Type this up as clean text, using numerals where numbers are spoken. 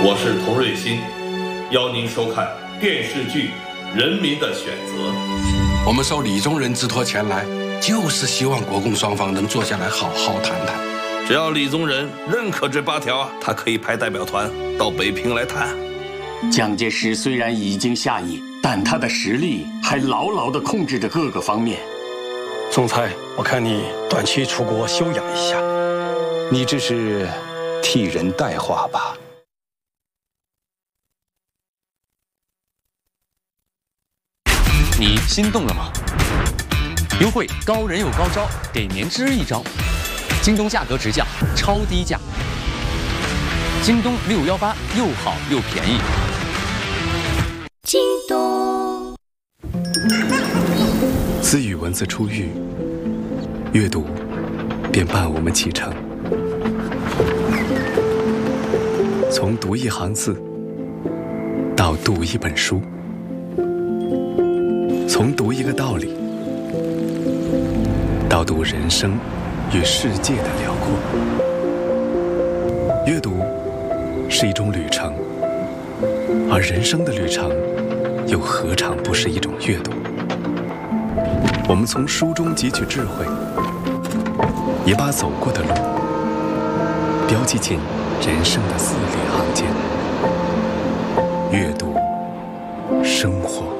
我是童瑞欣，邀您收看电视剧《人民的选择》。 我们受李宗仁之托前来，就是希望国共双方能坐下来好好谈谈。 只要李宗仁认可这8条，他可以派代表团到北平来谈。 蒋介石虽然已经下野，但他的实力还牢牢地控制着各个方面。 总裁，我看你短期出国休养一下。 你这是替人代话吧？ 你心动了吗？优惠高人有高招，给年之一招。京东价格直降，超低价。京东618又好又便宜。 京东。 自语文字出狱，阅读便伴我们启程。从读一行字到读一本书，从读一个道理到读人生与世界的辽阔。阅读是一种旅程，而人生的旅程又何尝不是一种阅读？我们从书中汲取智慧，也把走过的路标记进人生的字里行间。阅读，生活。